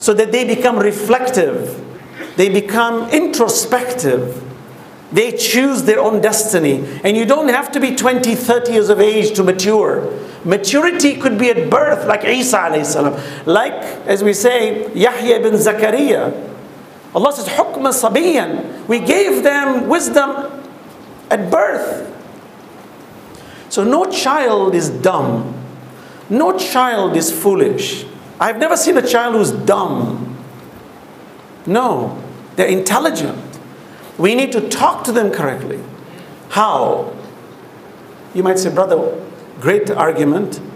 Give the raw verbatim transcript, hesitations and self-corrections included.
so that they become reflective, they become introspective, they choose their own destiny. And you don't have to be twenty, thirty years of age to mature. Maturity could be at birth, like Isa alayhi salam. Like, as we say, Yahya ibn Zakaria. Allah says, Hukma sabiyan. We gave them wisdom at birth. So no child is dumb. No child is foolish. I've never seen a child who's dumb. No, they're intelligent. We need to talk to them correctly. How? You might say, brother, great argument.